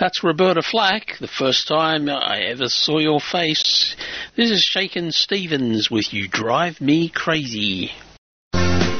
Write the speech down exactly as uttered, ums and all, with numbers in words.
That's Roberta Flack, the first time I ever saw your face. This is Shakin' Stevens with You Drive Me Crazy.